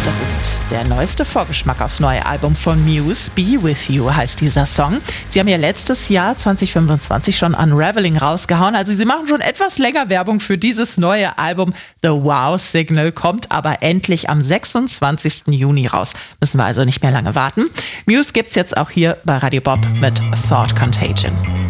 Das ist der neueste Vorgeschmack aufs neue Album von Muse. Be With You heißt dieser Song. Sie haben ja letztes Jahr 2025 schon Unraveling rausgehauen. Also sie machen schon etwas länger Werbung für dieses neue Album. The Wow Signal kommt aber endlich am 26. Juni raus. Müssen wir also nicht mehr lange warten. Muse gibt's jetzt auch hier bei Radio Bob mit Thought Contagion.